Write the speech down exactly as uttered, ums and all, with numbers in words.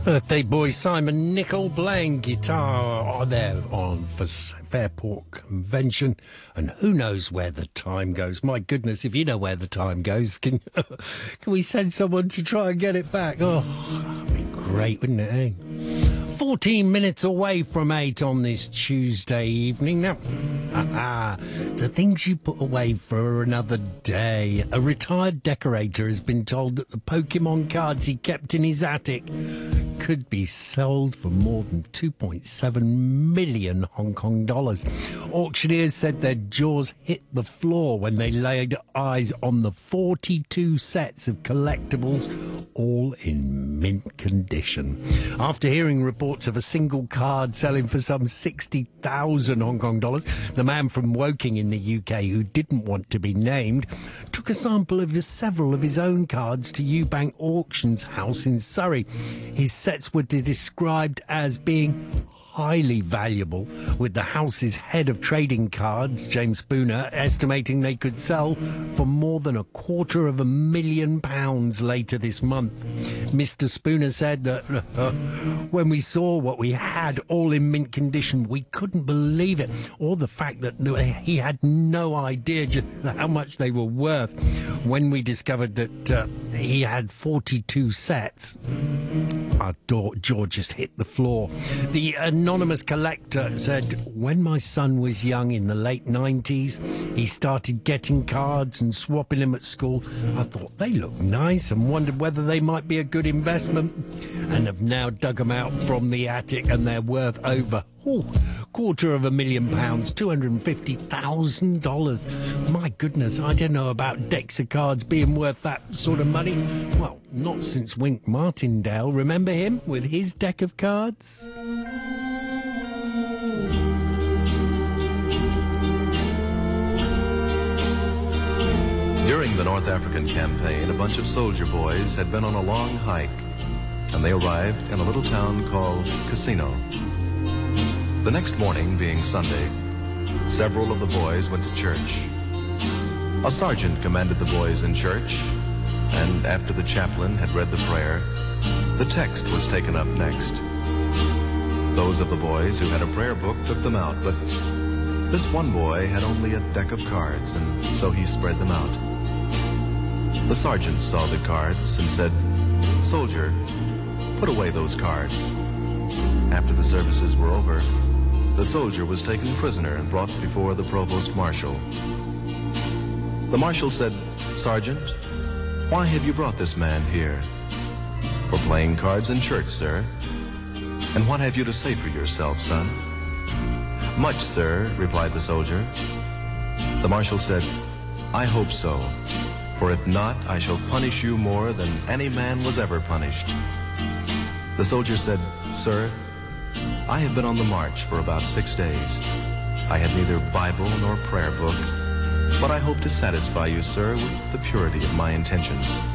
Birthday boy Simon Nicol playing guitar there on for Fairport Convention, and who knows where the time goes. My goodness, if you know where the time goes, can can we send someone to try and get it back? Oh, that'd be great, wouldn't it, eh? fourteen minutes away from eight on this Tuesday evening. Now, uh-uh, the things you put away for another day. A retired decorator has been told that the Pokemon cards he kept in his attic could be sold for more than two point seven million Hong Kong dollars. Auctioneers said their jaws hit the floor when they laid eyes on the forty-two sets of collectibles, all in mint condition. After hearing reports of a single card selling for some sixty thousand Hong Kong dollars, the man from Woking in the U K, who didn't want to be named, took a sample of his, several of his own cards to Eubank Auctions House in Surrey. His sets were described as being highly valuable, with the house's head of trading cards, James Spooner, estimating they could sell for more than a quarter of a million pounds later this month. Mister Spooner said that uh, when we saw what we had all in mint condition, we couldn't believe it, or the fact that he had no idea just how much they were worth. When we discovered that uh, he had forty-two sets, our jaw just hit the floor. The anonymous collector said, when my son was young in the late nineties, he started getting cards and swapping them at school. I thought they looked nice and wondered whether they might be a good investment, and have now dug them out from the attic, and they're worth over ooh, quarter of a million pounds, two hundred fifty thousand dollars. My goodness, I don't know about decks of cards being worth that sort of money. Well, not since Wink Martindale. Remember him with his deck of cards? During the North African campaign, a bunch of soldier boys had been on a long hike, and they arrived in a little town called Casino. The next morning, being Sunday, several of the boys went to church. A sergeant commanded the boys in church, and after the chaplain had read the prayer, the text was taken up next. Those of the boys who had a prayer book took them out, but this one boy had only a deck of cards, and so he spread them out. The sergeant saw the cards and said, "Soldier, put away those cards." After the services were over, the soldier was taken prisoner and brought before the provost marshal. The marshal said, "Sergeant, why have you brought this man here?" "For playing cards in church, sir." "And what have you to say for yourself, son?" "Much, sir," replied the soldier. The marshal said, "I hope so, for if not, I shall punish you more than any man was ever punished." The soldier said, "Sir, I have been on the march for about six days. I had neither Bible nor prayer book, but I hope to satisfy you, sir, with the purity of my intentions.